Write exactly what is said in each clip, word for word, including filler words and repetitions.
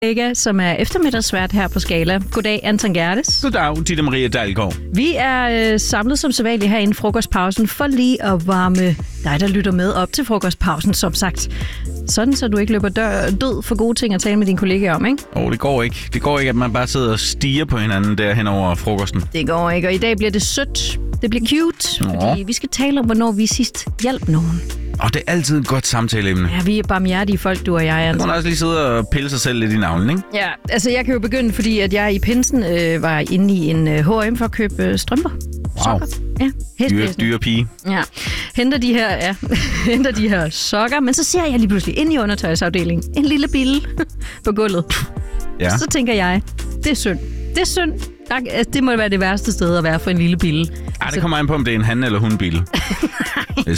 Kollega, som er eftermiddagsvært her på Skala. Goddag, Anton Gerdes. Goddag, Ditte Maria Dalgaard. Vi er øh, samlet som sædvanligt her inden frokostpausen for lige at varme dig, der lytter med op til frokostpausen, som sagt. Sådan, så du ikke løber dør, død for gode ting at tale med dine kollegaer om, ikke? Åh, oh, det går ikke. Det går ikke, at man bare sidder og stiger på hinanden der hen over frokosten. Det går ikke, og i dag bliver det sødt. Det bliver cute, Nå. fordi vi skal tale om, hvornår vi sidst hjalp nogen. Og det er altid et godt samtaleemne. Ja, vi er barmhjertige folk, du og jeg, Anton. Man kan også lige sidde og pille sig selv lidt i navlen, ikke? Ja, altså jeg kan jo begynde, fordi at jeg i pinsen øh, var inde i en øh, H og M for at købe øh, strømper. Wow. Sokker. Ja, Dyre, dyre pige. Ja, henter de her, ja, henter de her sokker, men så ser jeg lige pludselig ind i undertøjsafdelingen en lille bille på gulvet. Ja. Så tænker jeg, det er synd. Det er synd. Der, altså, det må være det værste sted at være for en lille bille. Ej, det kommer an på, om det er en han- eller hun-bil. Nej, det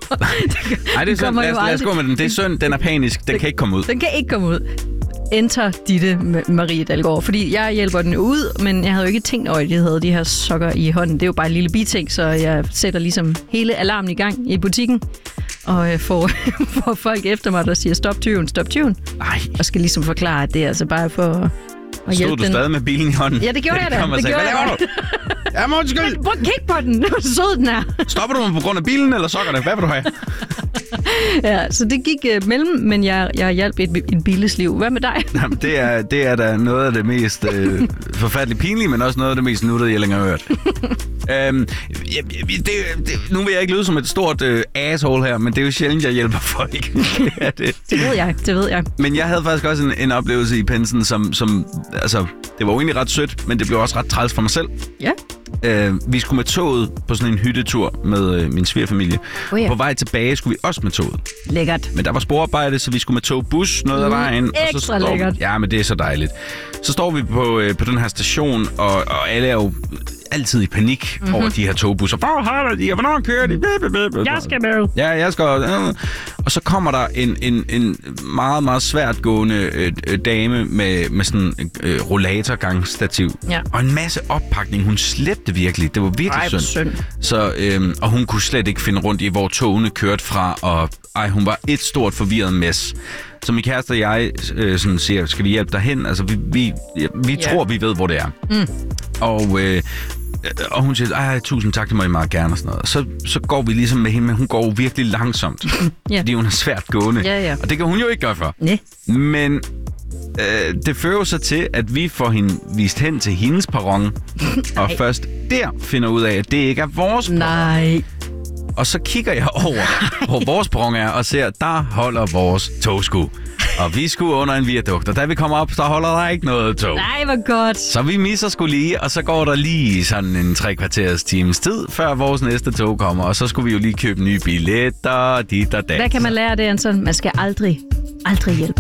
Nej, det er synd. Lad os, lad os gå med den. Det er synd. Den er panisk. Den kan ikke komme ud. Den kan ikke komme ud. Enter Ditte Marie Dalgaard, fordi jeg hjælper den ud, men jeg havde jo ikke tænkt over, at jeg havde de her sokker i hånden. Det er jo bare en lille biting, så jeg sætter ligesom hele alarmen i gang i butikken, og får, får folk efter mig, der siger stop tyven, stop tyven. Ej. Og skal ligesom forklare, at det er altså bare for at hjælpe. Stod du den. stadig med bilen i hånden? Ja, det gjorde jeg da. Det gjorde Hvad laver du? Ja, må undskyld. Prøv at kigge på den. Hvor sød den er. Stopper du mig på grund af bilen eller sokkerne? Hvad vil du have? Ja, så det gik uh, mellem, men jeg, jeg hjalp et, et billes liv. Hvad med dig? Jamen, det er, det er da noget af det mest øh, forfærdeligt pinlige, men også noget af det mest nuttede, jeg længere har hørt. øhm, det, det, nu vil jeg ikke lyde som et stort øh, asshole her, men det er jo sjældent, jeg hjælper folk. Ja, det. det ved jeg, det ved jeg. Men jeg havde faktisk også en, en oplevelse i pensen, som, som altså, det var jo egentlig ret sødt, men det blev også ret træls for mig selv. Ja. Øh, vi skulle med toget på sådan en hyttetur med øh, min svigerfamilie. Oh ja. På vej tilbage skulle vi også med toget. Lækkert. Men der var sporarbejde, så vi skulle med togbus noget mm, af vejen. Ekstra og så står, lækkert. Ja, men det er så dejligt. Så står vi på, øh, på den her station, og, og alle er jo altid i panik mm-hmm. over de her togbusser. Hvor holder de? Hvornår kører de? Jeg skal med. Ja, jeg skal. Øh. Og så kommer der en, en, en meget, meget svært gående øh, dame med, med sådan en øh, rollatorgangsstativ. Ja. Og en masse oppakning. Hun slæbte virkelig. Det var virkelig Ej, synd. synd. Så, øh, og hun kunne slet ikke finde rundt i, hvor togene kørte fra. Og ej, hun var et stort forvirret mess. Så min kæreste og jeg øh, sådan siger, skal vi hjælpe dig hen? Altså, vi, vi, vi yeah. tror, vi ved, hvor det er. Mm. Og... Øh, Og hun siger, ej, tusind tak, det må I meget gerne og sådan noget. Så, så går vi ligesom med hende, men hun går virkelig langsomt. Ja. Fordi hun er svært gående. Ja, ja. Og det kan hun jo ikke gøre for. Nej. Men øh, det fører så til, at vi får hende vist hen til hendes perron. Og først der finder ud af, at det ikke er vores perron. Nej. Og så kigger jeg over, hvor vores perron er, og ser, der holder vores togsku. Og vi skulle under en viadukt, og da vi kommer op, så holder der ikke noget tog. Nej, hvor godt. Så vi misser sgu lige, og så går der lige sådan en tre kvarters times tid, før vores næste tog kommer. Og så skulle vi jo lige købe nye billetter, dit og dat. Hvad kan man lære af det, Anton? Man skal aldrig, aldrig hjælpe